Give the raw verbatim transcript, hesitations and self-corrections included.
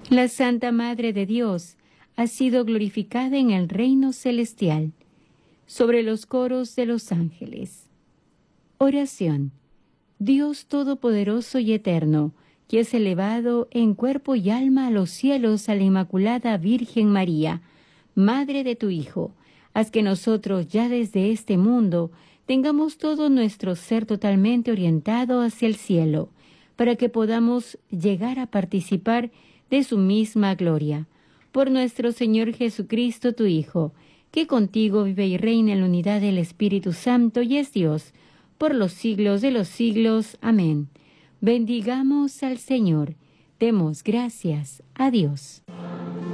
La Santa Madre de Dios ha sido glorificada en el reino celestial, sobre los coros de los ángeles. Oración. Dios Todopoderoso y Eterno, que es elevado en cuerpo y alma a los cielos a la Inmaculada Virgen María, Madre de tu Hijo, haz que nosotros ya desde este mundo tengamos todo nuestro ser totalmente orientado hacia el cielo, para que podamos llegar a participar de su misma gloria. Por nuestro Señor Jesucristo, tu Hijo, que contigo vive y reina en la unidad del Espíritu Santo y es Dios, por los siglos de los siglos. Amén. Bendigamos al Señor. Demos gracias a Dios.